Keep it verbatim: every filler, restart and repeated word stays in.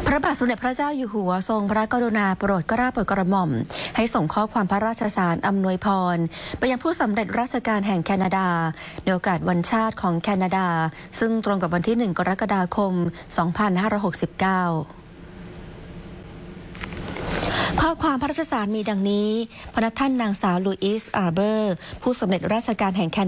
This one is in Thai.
พระบาทสมเด็จพระเจ้าอยู่หัวทรงพระกรุณาโปรดเกล้าโปรดกระหม่อมให้ส่งข้อความพระราชสารอำนวยพรไปยังผู้สำเร็จราชการแห่งแคนาดาในโอกาสวันชาติของแคนาดาซึ่งตรงกับวันที่หนึ่งกรกฎาคมสองพันห้าร้อยหกสิบเก้าข้อความพระราชสารมีดังนี้พระท่านนางสาวลูอิสอาร์เบอร์ผู้สำเร็จราชการแห่งแคนาดา